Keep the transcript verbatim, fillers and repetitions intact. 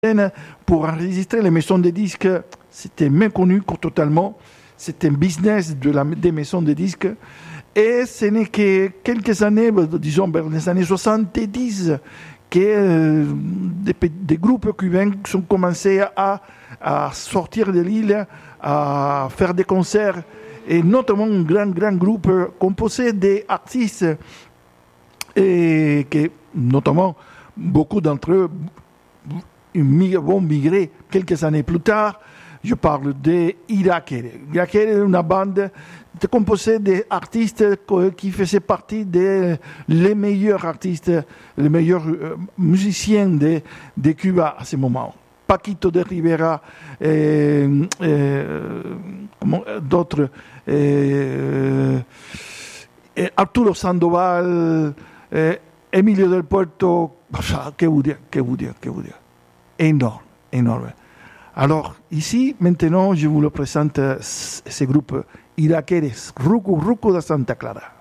pour enregistrer les maisons de disques. C'était méconnu totalement. C'était un business de la, des maisons de disques. Et ce n'est que quelques années, disons vers les années soixante-dix, que euh, des, des groupes cubains sont commencés à, à sortir de l'île, à faire des concerts, et notamment un grand, grand groupe composé d'artistes, et que, notamment, beaucoup d'entre eux vont migrer quelques années plus tard. Je parle de Irakere. Irakere est une bande composée d'artistes qui faisaient partie des les meilleurs artistes, les meilleurs musiciens de, de Cuba à ce moment. Paquito de Rivera, et, et, comment, d'autres, et, et Arturo Sandoval, et Emilio del Puerto, que vous dire, que vous dire, que vous dire. Énorme, énorme. Alors, ici, maintenant, je vous le présente, ce groupe Iraqueres, Ruku Ruku de Santa Clara.